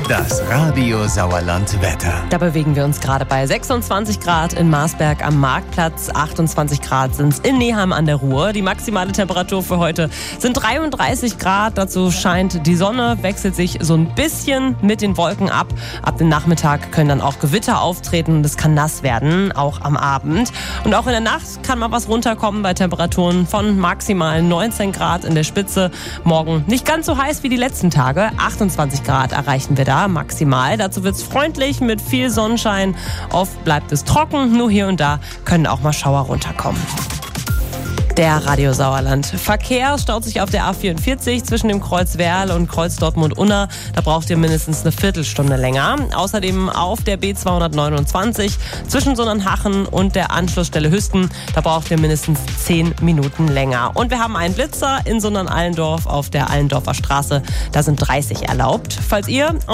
Das Radio Sauerland Wetter. Da bewegen wir uns gerade bei 26 Grad in Marsberg am Marktplatz, 28 Grad sind es in Neheim an der Ruhr. Die maximale Temperatur für heute sind 33 Grad. Dazu scheint die Sonne, wechselt sich so ein bisschen mit den Wolken ab. Ab dem Nachmittag können dann auch Gewitter auftreten und es kann nass werden, auch am Abend. Und auch in der Nacht kann mal was runterkommen bei Temperaturen von maximal 19 Grad in der Spitze. Morgen nicht ganz so heiß wie die letzten Tage, 28 Grad erreichen wir da maximal. Dazu wird es freundlich mit viel Sonnenschein. Oft bleibt es trocken, nur hier und da können auch mal Schauer runterkommen. Der Radio Sauerland. Verkehr staut sich auf der A44 zwischen dem Kreuz Werl und Kreuz Dortmund-Unna. Da braucht ihr mindestens eine Viertelstunde länger. Außerdem auf der B229 zwischen Sonnenhachen und der Anschlussstelle Hüsten. Da braucht ihr mindestens 10 Minuten länger. Und wir haben einen Blitzer in Sonnenallendorf auf der Allendorfer Straße. Da sind 30 erlaubt. Falls ihr